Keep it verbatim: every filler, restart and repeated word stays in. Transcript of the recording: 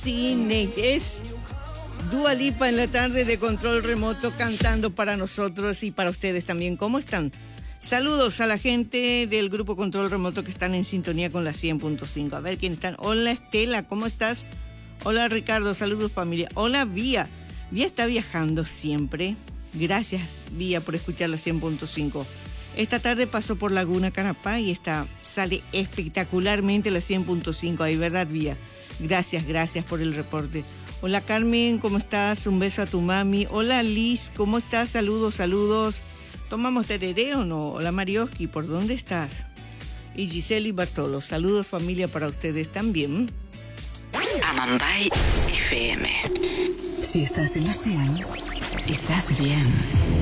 Cine es Dua Lipa en la tarde de Control Remoto, cantando para nosotros y para ustedes también. ¿Cómo están? Saludos a la gente del grupo Control Remoto que están en sintonía con la cien punto cinco. A ver quién están. Hola Estela, ¿cómo estás? Hola Ricardo, saludos familia. Hola Vía. Vía está viajando siempre. Gracias Vía por escuchar la cien punto cinco. Esta tarde pasó por Laguna Canapá y está, sale espectacularmente la cien punto cinco ahí, ¿verdad Vía? Gracias, gracias por el reporte. Hola Carmen, ¿cómo estás? Un beso a tu mami. Hola Liz, ¿cómo estás? Saludos, saludos. ¿Tomamos tereré o no? Hola Marioski, ¿por dónde estás? Y Giselle y Bartolo, saludos familia para ustedes también. Amambay F M. Si estás en la cien, estás bien.